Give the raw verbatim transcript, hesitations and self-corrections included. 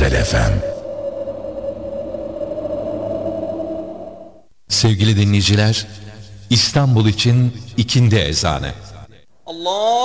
Özel F M. Sevgili dinleyiciler, İstanbul için ikindi ezanı. Allah